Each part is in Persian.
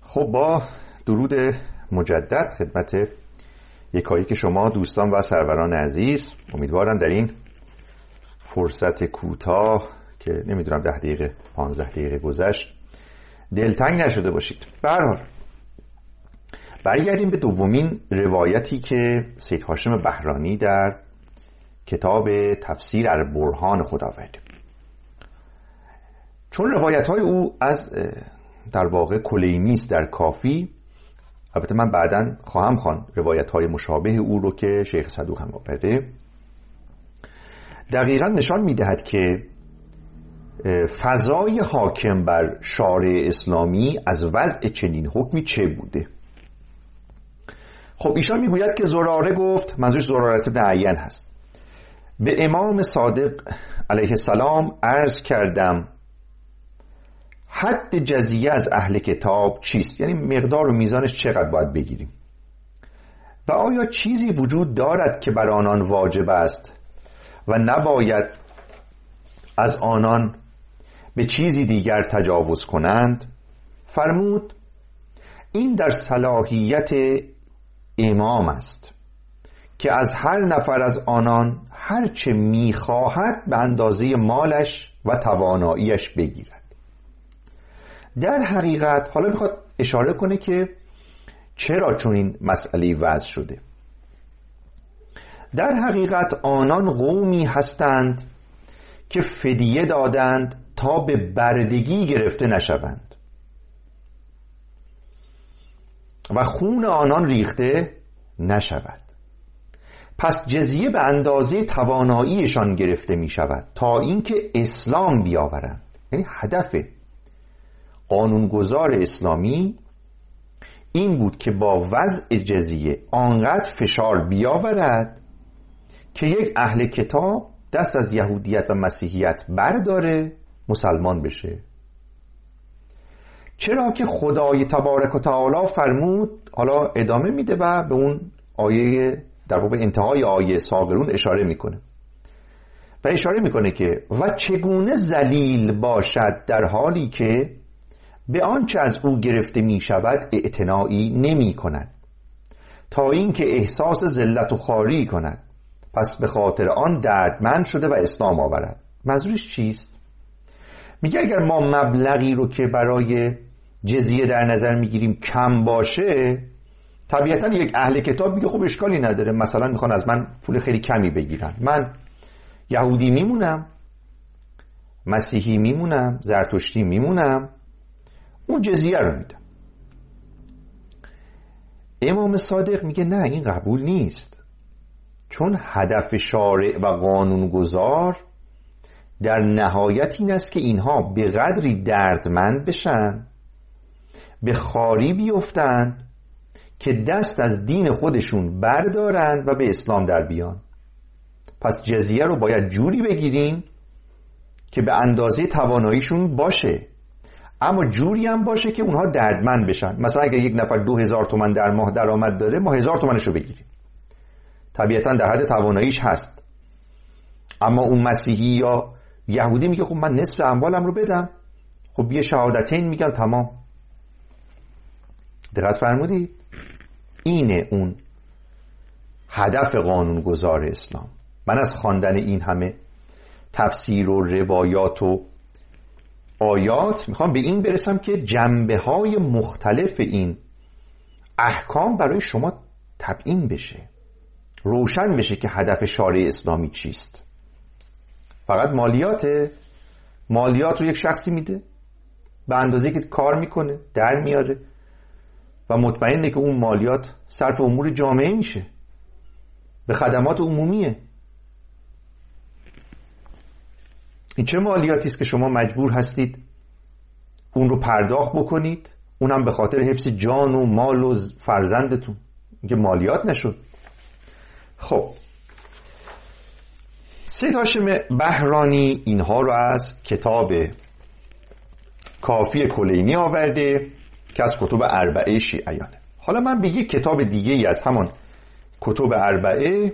خب با درود مجدد خدمت یکایی که شما دوستان و سروران عزیز، امیدوارم در این فرصت کوتاه که نمیدونم 10 دقیقه 15 دقیقه گذشت دلتنگ نشده باشید. به هر حال برگردیم به دومین روایتی که سید هاشم بهرانی در کتاب تفسیر البرهان خود آورده. چون روایت‌های او از در واقع کلینی است در کافی، البته من بعداً خواهم خواند روایت‌های مشابه او رو که شیخ صدوق هم آورده، دقیقاً نشان می‌دهد که فضای حاکم بر شارع اسلامی از وضع چنین حکمی چه بوده. خب ایشان میگوید که زراره گفت، منظورش زرارت بن عین هست، به امام صادق علیه السلام عرض کردم حد جزیه از اهل کتاب چیست؟ یعنی مقدار و میزانش چقدر باید بگیریم و آیا چیزی وجود دارد که بر آنان واجب است و نباید از آنان به چیزی دیگر تجاوز کنند؟ فرمود این در صلاحیت امام است که از هر نفر از آنان هر چه میخواهد به اندازه مالش و تواناییش بگیرد. در حقیقت حالا میخواد اشاره کنه که چرا چون این مسئله وضع شده. در حقیقت آنان قومی هستند که فدیه دادند تا به بردگی گرفته نشوند و خون آنان ریخته نشود، پس جزیه به اندازه تواناییشان گرفته می شود تا اینکه اسلام بیاورند. یعنی هدف قانونگذار اسلامی این بود که با وضع جزیه آنقدر فشار بیاورد که یک اهل کتاب دست از یهودیت و مسیحیت برداره، مسلمان بشه. چرا که خدای تبارک و تعالی فرمود، حالا ادامه میده و به اون آیه در واقع انتهای آیه ساغرون اشاره میکنه و اشاره میکنه که و چگونه ذلیل باشد در حالی که به آنچه از او گرفته می شود اعتنایی نمی کند تا اینکه احساس ذلت و خواری کند، پس به خاطر آن دردمند شده و اسلام آورد. منظورش چیست؟ میگه اگر ما مبلغی رو که برای جزیه در نظر میگیریم کم باشه، طبیعتا یک اهل کتاب میگه خب اشکالی نداره، مثلا میخوان از من پول خیلی کمی بگیرن، من یهودی میمونم، مسیحی میمونم، زرتشتی میمونم، اون جزیه رو میدم. امام صادق میگه نه، این قبول نیست، چون هدف شارع و قانونگذار در نهایت این است که اینها به قدری دردمند بشن، به خواری بیفتند که دست از دین خودشون بردارند و به اسلام در بیان. پس جزیه رو باید جوری بگیریم که به اندازه تواناییشون باشه، اما جوری هم باشه که اونها دردمند بشن. مثلا اگر یک نفر 2000 تومان در ماه درآمد داره، ما 1000 تومانش رو بگیریم، طبیعتا در حد تواناییش هست. اما اون مسیحی یا یهودی میگه خب من نصف اموالم رو بدم، خب یه شهادتین میگم تمام. دقت فرمودید؟ اینه اون هدف قانونگذار اسلام. من از خواندن این همه تفسیر و روایات و آیات میخوام به این برسم که جنبه‌های مختلف این احکام برای شما تبیین بشه، روشن بشه که هدف شارع اسلامی چیست. فقط مالیات رو یک شخصی میده به اندازه که کار میکنه در میاره و مطمئنه که اون مالیات صرف امور جامعه میشه، به خدمات عمومیه. این چه مالیاتی است که شما مجبور هستید اون رو پرداخت بکنید، اونم به خاطر حفظ جان و مال و فرزندتون؟ اینکه مالیات نشد. خب سید هاشم بهرانی اینها رو از کتاب کافی کلینی آورده که از کتب اربعه شیعیانه. حالا من به یک کتاب دیگه ای از همان کتب اربعه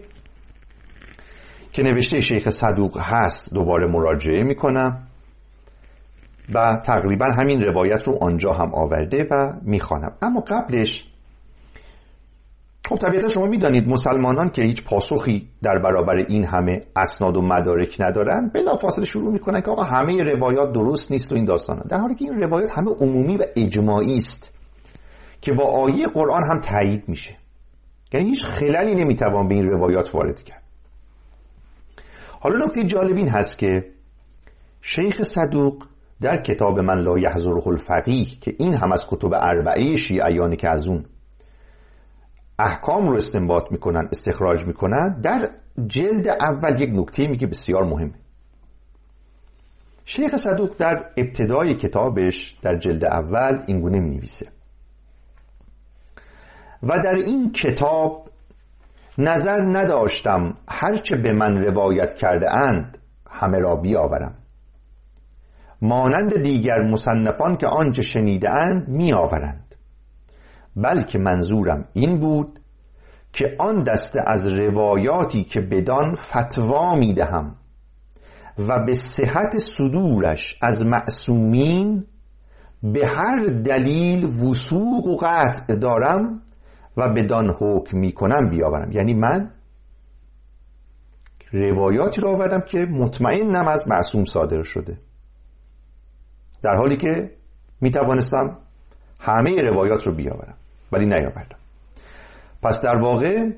که نوشته شیخ صدوق هست دوباره مراجعه میکنم و تقریبا همین روایت رو آنجا هم آورده و میخوانم. اما قبلش خب طبیعتا شما میدانید مسلمانان که هیچ پاسخی در برابر این همه اسناد و مدارک ندارن، بلافاصله شروع میکنن که آقا همه روایات درست نیست و این داستانا، در حالی که این روایات همه عمومی و اجماعی است که با آیه قرآن هم تایید میشه. یعنی هیچ خللی نمیتوان به این روایات وارد کرد. حالا نکته جالب این هست که شیخ صدوق در کتاب من لا یحضره الفقیه که این هم از کتب اربعه شیعیانی که از اون احکام رو استنباط میکنن، استخراج میکنن، در جلد اول یک نکته میگه بسیار مهمه. شیخ صدوق در ابتدای کتابش در جلد اول اینگونه مینویسه: و در این کتاب نظر نداشتم هرچه به من روایت کرده اند همه را بیاورم، مانند دیگر مصنفان که آنچه شنیده اند میآورند، بلکه منظورم این بود که آن دسته از روایاتی که بدان فتوا میدهم و به صحت صدورش از معصومین به هر دلیل وثوق و قطع دارم و بدان حکم میکنم بیاورم. یعنی من روایاتی را آوردم که مطمئنم از معصوم صادر شده، در حالی که میتوانستم همه روایات رو بیاورم ولی نیاوردم. پس در واقع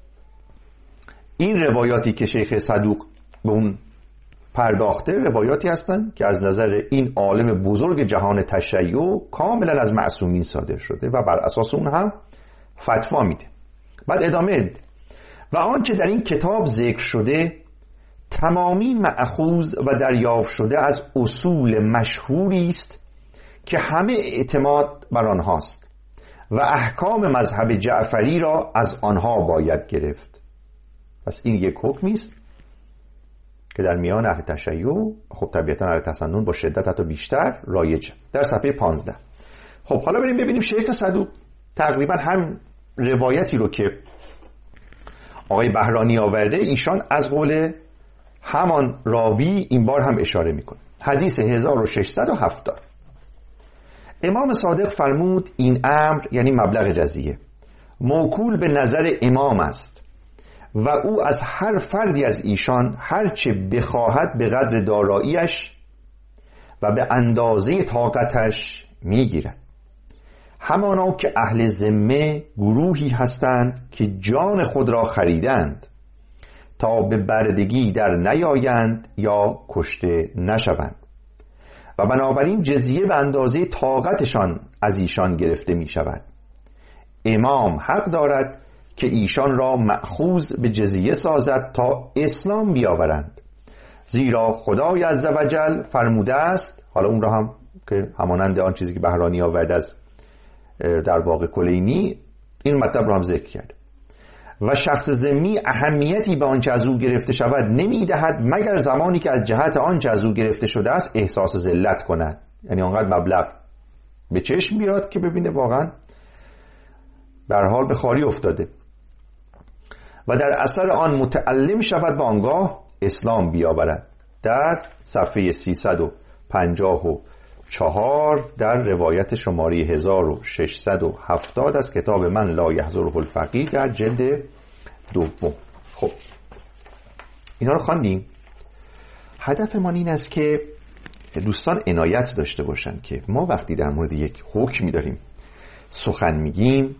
این روایاتی که شیخ صدوق به اون پرداخته روایاتی هستند که از نظر این عالم بزرگ جهان تشیع کاملا از معصومین صادر شده و بر اساس اون هم فتوا میده. بعد ادامه ده: و آنچه در این کتاب ذکر شده تمامی مأخوذ و دریافت شده از اصول مشهوری است که همه اعتماد بر آنهاست و احکام مذهب جعفری را از آنها باید گرفت. پس این یک حکمی است که در میان اهل تشیع، خب طبیعتا اهل تسنن با شدت حتی بیشتر رایجه. در صفحه 15. خب حالا بریم ببینیم شیخ صدوق تقریبا هم روایتی رو که آقای بهرانی آورده ایشان از قول همان راوی این بار هم اشاره میکنه. حدیث 1670. امام صادق فرمود این امر، یعنی مبلغ جزیه، موکول به نظر امام است و او از هر فردی از ایشان هرچه بخواهد به قدر داراییش و به اندازه طاقتش میگیرد. همانا که اهل ذمه گروهی هستند که جان خود را خریدند تا به بردگی در نیایند یا کشته نشوند و بنابراین جزیه به اندازه طاقتشان از ایشان گرفته می شود. امام حق دارد که ایشان را مأخوذ به جزیه سازد تا اسلام بیاورند، زیرا خدای عزوجل فرموده است، حالا اون را هم که همانند آن چیزی که بهرانی آورد از در واقع کلینی این مطلب را هم ذکر کرد: و شخص ذمی اهمیتی به آنچه از او گرفته شود نمیدهد مگر زمانی که از جهت آنچه از او گرفته شده است احساس ذلت کند. یعنی آنقدر مبلغ به چشم بیاد که ببینه واقعا در حال به خواری افتاده و در اثر آن متعلم شود و آنگاه اسلام بیاورد. در صفحه 354 در روایت شماره 1670 از کتاب من لا یحضره الفقیه در جلد دوم. خب اینا رو خواندیم. هدف ما این است که دوستان عنایت داشته باشن که ما وقتی در مورد یک حکمی داریم سخن میگیم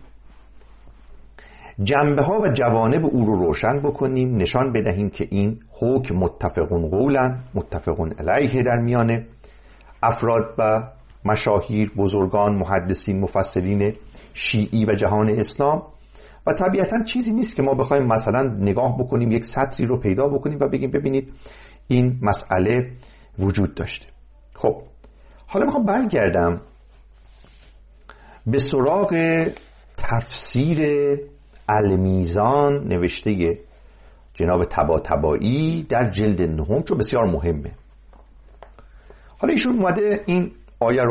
جنبه ها و جوانب او رو روشن بکنیم، نشان بدهیم که این حکم متفقون قولا متفقون علیه در میان افراد و مشاهیر، بزرگان، محدثین، مفسرین شیعی و جهان اسلام، و طبیعتا چیزی نیست که ما بخوایم مثلا نگاه بکنیم یک سطری رو پیدا بکنیم و بگیم ببینید این مسئله وجود داشته. خب حالا میخوام برگردم به سراغ تفسیر المیزان نوشته جناب طباطبایی در جلد 9 چون بسیار مهمه. حالا ایشون اومده این آیه رو